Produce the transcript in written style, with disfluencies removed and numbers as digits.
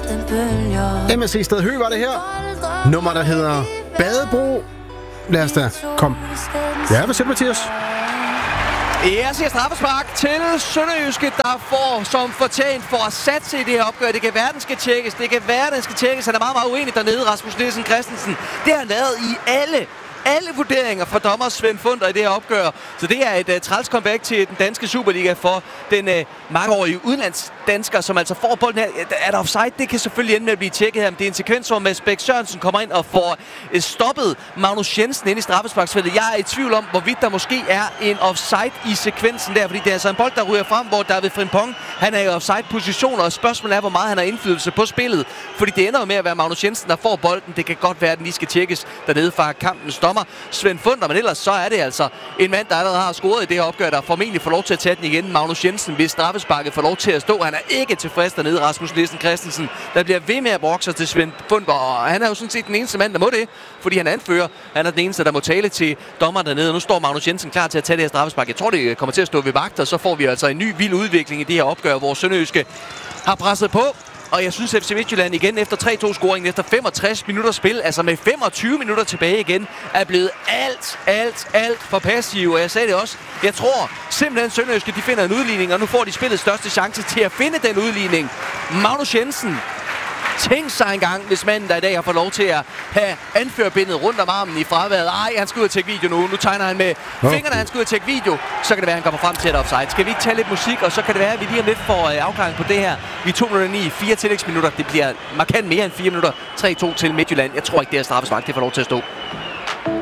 MSC Sted Hø var det her. Nummer, der hedder Badebro. Lad os da komme. Ja, hvad siger du, Mathias? Jeg siger straffespark til Sønderjyske, der får som fortjent for at satse i det her opgør. Det kan være, den skal tjekkes. Det kan være, den skal tjekkes. Han er meget, meget uenig dernede, Rasmus Nielsen Christensen. Det har han lavet i alle vurderinger for dommer Svend Funder i det her opgør. Så det er et træls comeback til den danske Superliga for den mangeårige udenlandsdansker, som altså får bolden her. Er der offside? Det kan selvfølgelig ende med at blive tjekket her. Men det er en sekvens, hvor Mads Bæk Sørensen kommer ind og får stoppet Magnus Jensen ind i straffesparksfeltet. Jeg er i tvivl om, hvorvidt der måske er en offside i sekvensen der, fordi det er altså en bold, der ryger frem, hvor David Frimpong, han er i offside-position, og spørgsmålet er, hvor meget han har indflydelse på spillet. Fordi det ender jo med at være Magnus Jensen, der får bolden. Det kan godt være, at den lige skal tjekkes dernede fra kampens dommer Svend Funder, men ellers så er det altså en mand, der allerede har scoret i det her opgør, der formentlig får lov til at tage den igen. Magnus Jensen, hvis straffesparket får lov til at stå. Han er ikke tilfreds dernede, Rasmus Nielsen Christensen, der bliver ved med at brokke sig til Svend Funder, og han er jo sådan set den eneste mand, der må det, fordi han anfører. Han er den eneste, der må tale til dommeren dernede, og nu står Magnus Jensen klar til at tage det her straffespark. Jeg tror, det kommer til at stå ved vagt, og så får vi altså en ny vild udvikling i det her opgør, hvor Sønderjyske har presset på. Og jeg synes, at FC Midtjylland igen efter 3-2-scoringen, efter 65 minutter spil, altså med 25 minutter tilbage igen, er blevet alt for passive. Og jeg sagde det også. Jeg tror simpelthen, Sønderjyske, de finder en udligning, og nu får de spillets største chance til at finde den udligning. Magnus Jensen. Tænk sig engang, hvis manden, der i dag har fået lov til at have anførbindet rundt om armen i fraværet. Han skal ud og tjekke video nu. Nu tegner han med fingrene, han skal ud og tjekke video. Så kan det være, han kommer frem til et offside. Skal vi ikke tage lidt musik, og så kan det være, at vi lige om lidt får afklaring på det her. Vi er 2 minutter 9, 4 tillægsminutter. Det bliver markant mere end 4 minutter. 3-2 til Midtjylland. Jeg tror ikke, det er straffespark. Det får lov til at stå.